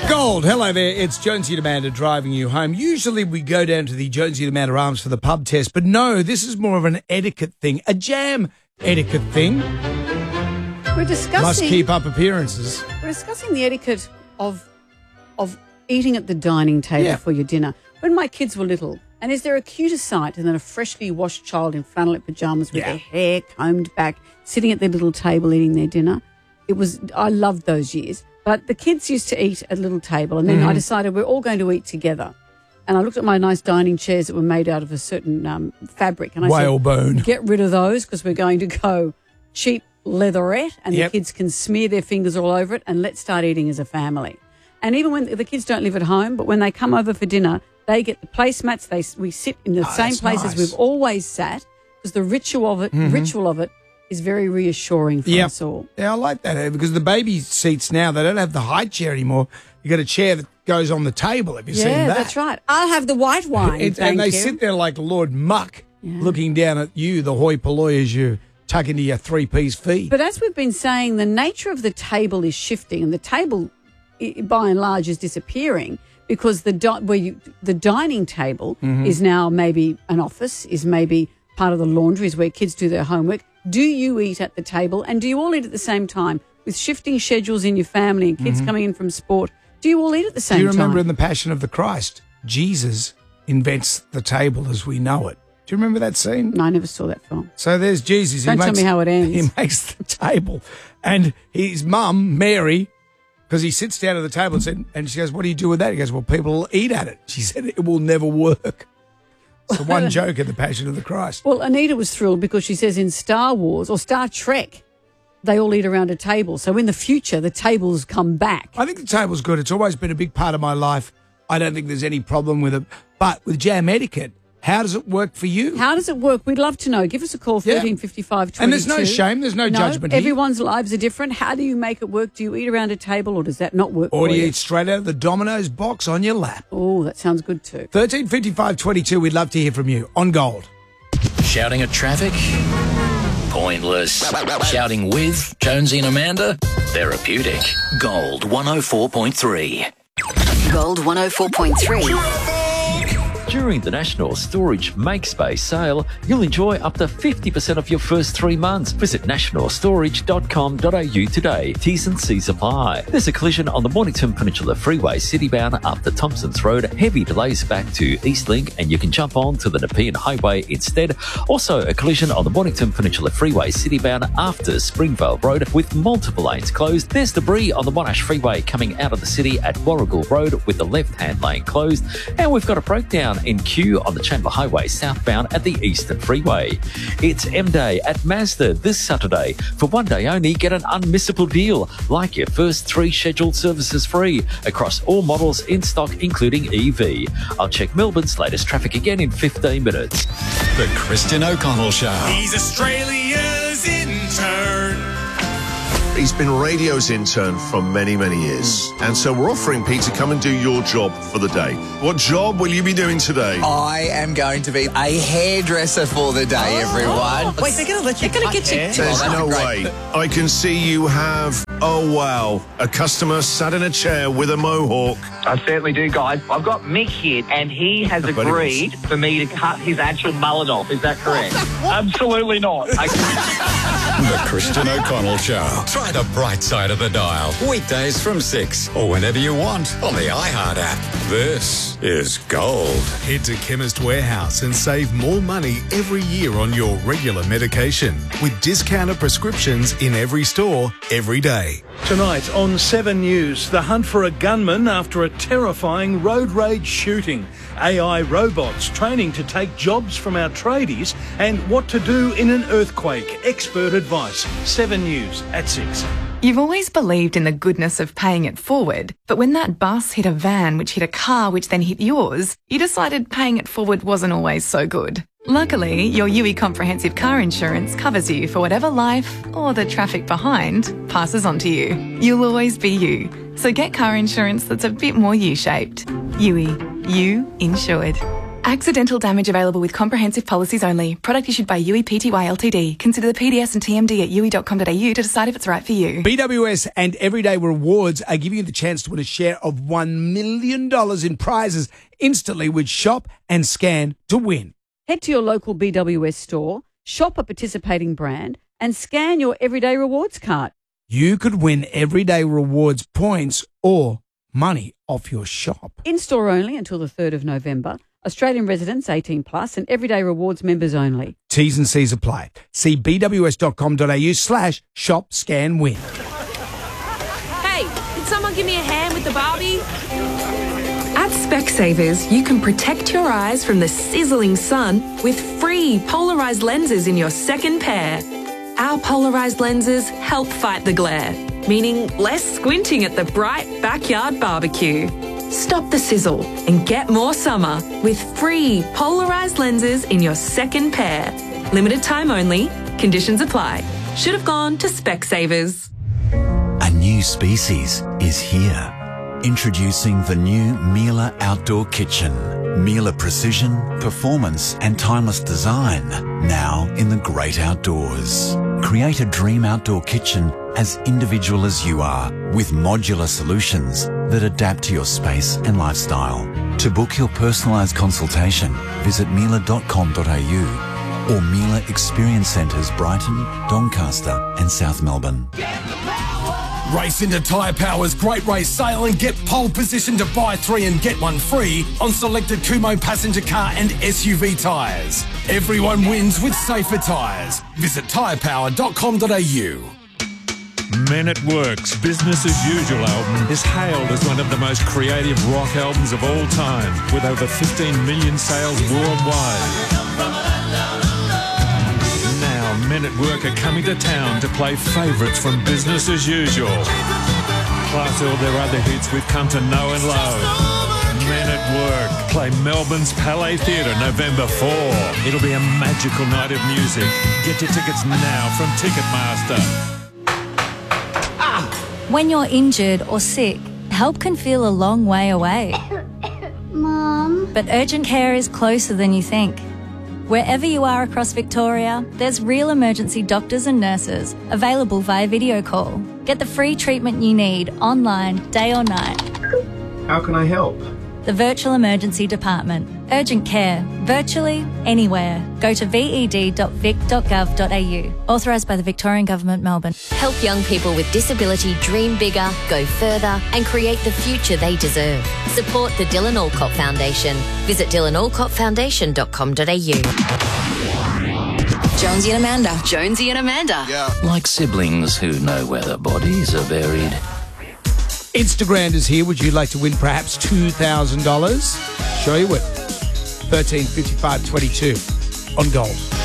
Gold, hello there. It's Jonesy and Amanda driving you home. Usually we go down to the Jonesy and Amanda Arms for the pub test, but no, this is more of an etiquette thing, a jam etiquette thing. We're discussing. Must keep up appearances. We're discussing the etiquette of eating at the dining table for your dinner. When my kids were little, and is there a cuter sight than a freshly washed child in flannelette pajamas with their hair combed back, sitting at their little table eating their dinner? I loved those years. But the kids used to eat at a little table, and then I decided we're all going to eat together. And I looked at my nice dining chairs that were made out of a certain fabric, and I Whalebone. said, get rid of those because we're going to go cheap leatherette, and the kids can smear their fingers all over it, and let's start eating as a family. And even when the kids don't live at home, but when they come over for dinner, they get the placemats. We sit in the same places we've always sat, because the ritual of it is very reassuring for us all. Yeah, I like that, because the baby seats now, they don't have the high chair anymore. You got a chair that goes on the table. Have you seen that? Yeah, that's right. I'll have the white wine. And they sit there like Lord Muck, looking down at you, the hoi polloi, as you tuck into your three-piece feed. But as we've been saying, the nature of the table is shifting, and the table, by and large, is disappearing because the dining table is now maybe an office, is maybe part of the laundry, is where kids do their homework. Do you eat at the table, and do you all eat at the same time? With shifting schedules in your family and kids coming in from sport, do you all eat at the same time? Do you remember in The Passion of the Christ, Jesus invents the table as we know it? Do you remember that scene? No, I never saw that film. So there's Jesus. Don't tell me how it ends. He makes the table, and his mum, Mary, because he sits down at the table and she goes, what do you do with that? He goes, well, people will eat at it. She said, it will never work. It's the one joke in The Passion of the Christ. Well, Anita was thrilled because she says in Star Wars or Star Trek, they all eat around a table. So in the future, the tables come back. I think the table's good. It's always been a big part of my life. I don't think there's any problem with it. But with jam etiquette, how does it work for you? How does it work? We'd love to know. Give us a call, 1355 22. And there's no shame. There's no judgment here. Everyone's lives are different. How do you make it work? Do you eat around a table, or does that not work Or for do you you? eat straight out of the Domino's box on your lap? Oh, that sounds good too. 1355 22. We'd love to hear from you on Gold. Shouting at traffic? Pointless. Shouting with Jonesy and Amanda? Therapeutic. Gold 104.3. Gold 104.3. During the National Storage MakeSpace sale, you'll enjoy up to 50% off your first 3 months. Visit nationalstorage.com.au today. T's and C's apply. There's a collision on the Mornington Peninsula Freeway citybound up the Thompsons Road. Heavy delays back to Eastlink, and you can jump on to the Nepean Highway instead. Also, a collision on the Mornington Peninsula Freeway citybound after Springvale Road with multiple lanes closed. There's debris on the Monash Freeway coming out of the city at Warrigal Road with the left-hand lane closed. And we've got a breakdown in queue on the Chandler Highway southbound at the Eastern Freeway. It's M-Day at Mazda this Saturday. For one day only, get an unmissable deal, like your first 3 scheduled services free across all models in stock, including EV. I'll check Melbourne's latest traffic again in 15 minutes. The Christian O'Connell Show. He's Australia's intern. He's been radio's intern for many, many years. And so we're offering Pete to come and do your job for the day. What job will you be doing today? I am going to be a hairdresser for the day, everyone. Wait, they're going to let you cut hair? There's no way. I can see you have, oh wow, a customer sat in a chair with a mohawk. I certainly do, guys. I've got Mick here, and he has agreed for me to cut his actual mullet off. Is that correct? Absolutely not. The Christian O'Connell Show. Try the bright side of the dial. Weekdays from 6 or whenever you want on the iHeart app. This is Gold. Head to Chemist Warehouse and save more money every year on your regular medication with discounted prescriptions in every store, every day. Tonight on 7 News, the hunt for a gunman after a terrifying road rage shooting, AI robots training to take jobs from our tradies, and what to do in an earthquake. Expert advice. 7 News at 6. You've always believed in the goodness of paying it forward, but when that bus hit a van which hit a car which then hit yours, you decided paying it forward wasn't always so good. Luckily, your UE Comprehensive Car Insurance covers you for whatever life, or the traffic behind, passes on to you. You'll always be you. So get car insurance that's a bit more U-shaped. UE. You insured. Accidental damage available with comprehensive policies only. Product issued by UE Pty Ltd. Consider the PDS and TMD at UE.com.au to decide if it's right for you. BWS and Everyday Rewards are giving you the chance to win a share of $1 million in prizes instantly with Shop and Scan to win. Head to your local BWS store, shop a participating brand, and scan your Everyday Rewards card. You could win Everyday Rewards points or money off your shop. In-store only until the 3rd of November. Australian residents 18 plus and Everyday Rewards members only. T's and C's apply. See bws.com.au/shop-scan-win. Hey, can someone give me a hand with the Barbie? At Specsavers, you can protect your eyes from the sizzling sun with free polarised lenses in your second pair. Our polarised lenses help fight the glare, meaning less squinting at the bright backyard barbecue. Stop the sizzle and get more summer with free polarised lenses in your second pair. Limited time only. Conditions apply. Should have gone to Specsavers. A new species is here. Introducing the new Miele Outdoor Kitchen. Miele precision, performance and timeless design. Now in the great outdoors. Create a dream outdoor kitchen as individual as you are with modular solutions that adapt to your space and lifestyle. To book your personalised consultation, visit miele.com.au or Miele Experience Centres Brighton, Doncaster and South Melbourne. Race into Tyre Power's Great Race Sale and get pole position to buy 3 and get 1 free on selected Kumho passenger car and SUV tyres. Everyone wins with safer tyres. Visit tyrepower.com.au. Men at Work's Business as Usual album is hailed as one of the most creative rock albums of all time, with over 15 million sales worldwide. Now, Men at Work are coming to town to play favourites from Business as Usual, plus all their other hits we've come to know and love. Men at Work play Melbourne's Palais Theatre November 4. It'll be a magical night of music. Get your tickets now from Ticketmaster. When you're injured or sick, help can feel a long way away. Mom. But urgent care is closer than you think. Wherever you are across Victoria, there's real emergency doctors and nurses available via video call. Get the free treatment you need online, day or night. How can I help? The Virtual Emergency Department. Urgent care, virtually anywhere. Go to ved.vic.gov.au. Authorised by the Victorian Government, Melbourne. Help young people with disability dream bigger, go further and create the future they deserve. Support the Dylan Alcott Foundation. Visit dylanalcott.foundation.com.au. Jonesy and Amanda. Jonesy and Amanda. Yeah. Like siblings who know where their bodies are buried. Instagram is here. Would you like to win perhaps $2,000? Sure you would. 135522 on Gold.